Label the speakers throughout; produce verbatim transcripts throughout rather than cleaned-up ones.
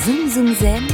Speaker 1: Zoom Zoom Zen,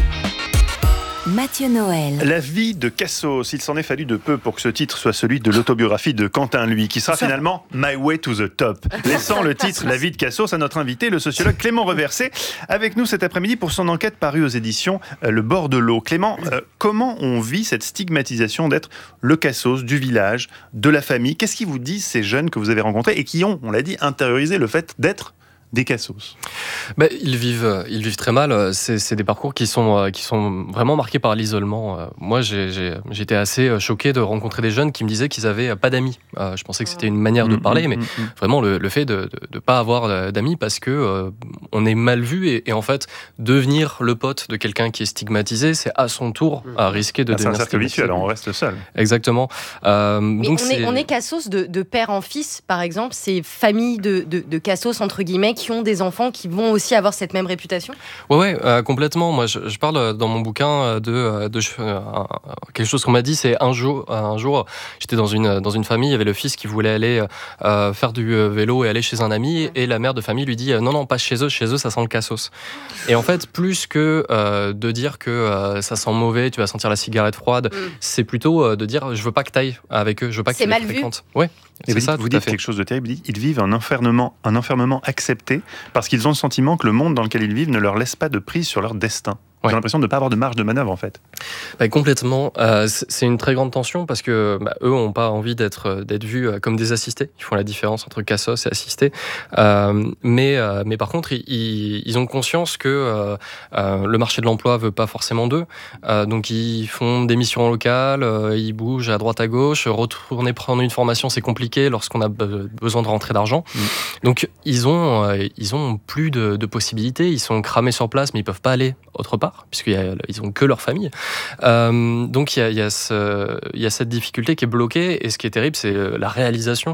Speaker 1: Mathieu Noël.
Speaker 2: La vie de Cassos, il s'en est fallu de peu pour que ce titre soit celui de l'autobiographie de Quentin Lui, qui sera finalement My Way to the Top. Laissant le titre La vie de Cassos à notre invité, le sociologue Clément Reversé, avec nous cet après-midi pour son enquête parue aux éditions Le Bord de l'eau. Clément, euh, comment on vit cette stigmatisation d'être le Cassos du village, de la famille? Qu'est-ce qui vous disent ces jeunes que vous avez rencontrés et qui ont, on l'a dit, intériorisé le fait d'être des Cassos?
Speaker 3: Ben, ils vivent, ils vivent très mal. C'est, c'est des parcours qui sont, qui sont vraiment marqués par l'isolement. Moi, j'ai, j'ai, j'étais assez choqué de rencontrer des jeunes qui me disaient qu'ils n'avaient pas d'amis. Je pensais que c'était une manière de parler, mais vraiment le, le fait de ne pas avoir d'amis parce que euh, on est mal vu et, et en fait, devenir le pote de quelqu'un qui est stigmatisé, c'est à son tour à risquer de
Speaker 2: ah,
Speaker 3: devenir
Speaker 2: c'est un cercle vicieux, alors on reste seul.
Speaker 3: Exactement. Euh,
Speaker 4: mais
Speaker 3: donc
Speaker 4: on,
Speaker 3: c'est...
Speaker 4: est, on est Cassos de, de père en fils, par exemple. C'est famille de, de, de Cassos, entre guillemets, qui ont des enfants qui vont aussi avoir cette même réputation?
Speaker 3: Ouais, ouais, euh, complètement. Moi, je, je parle dans mon bouquin de, de euh, quelque chose qu'on m'a dit, c'est un jour, un jour, j'étais dans une dans une famille, il y avait le fils qui voulait aller euh, faire du vélo et aller chez un ami, et la mère de famille lui dit euh, non, non, pas chez eux, chez eux, ça sent le Cassos. Et en fait, plus que euh, de dire que euh, ça sent mauvais, tu vas sentir la cigarette froide, mm. c'est plutôt euh, de dire je veux pas que t'ailles avec eux, je veux pas qu'ils les fréquentent. Ouais.
Speaker 2: Et vous, ça, dites, vous dites quelque chose de terrible, ils vivent un enfermement, un enfermement accepté parce qu'ils ont le sentiment que le monde dans lequel ils vivent ne leur laisse pas de prise sur leur destin. J'ai ouais. l'impression de ne pas avoir de marge de manœuvre en fait.
Speaker 3: Bah, complètement. Euh, c'est une très grande tension parce que bah, eux n'ont pas envie d'être d'être vus comme des assistés. Ils font la différence entre Cassos et assistés. Euh, mais euh, mais par contre ils, ils ont conscience que euh, euh, le marché de l'emploi veut pas forcément d'eux. Euh, donc ils font des missions locales, euh, ils bougent à droite à gauche. Retourner prendre une formation c'est compliqué lorsqu'on a besoin de rentrer d'argent. Mmh. Donc ils ont euh, ils ont plus de, de possibilités. Ils sont cramés sur place mais ils peuvent pas aller autre part, puisqu'ils n'ont que leur famille. Euh, donc il y a, y, a ce, y a cette difficulté qui est bloquée, et ce qui est terrible, c'est la réalisation